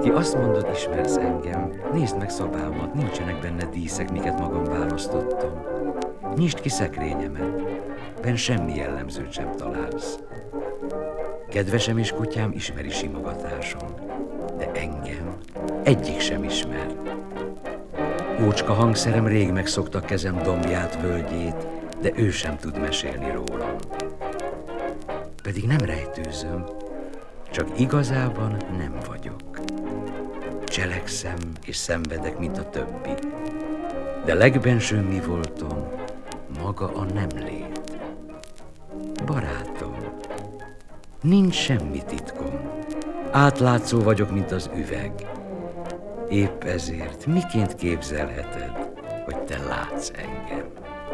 Ki azt mondod, ismersz engem, nézd meg szobámat, nincsenek benne díszek, miket magam választottam. Nyisd ki szekrényemet, benn semmi jellemzőt sem találsz. Kedvesem és kutyám ismeri simogatásom, de engem egyik sem ismer. Ócska hangszerem rég megszokta kezem dombját, völgyét, de ő sem tud mesélni rólam. Pedig nem rejtőzöm, csak igazában nem vagyok. Cselekszem és szenvedek, mint a többi, de legbensőbb mi voltam, maga a nem lét. Barátom, nincs semmi titkom, átlátszó vagyok, mint az üveg. Épp ezért miként képzelheted, hogy te látsz engem?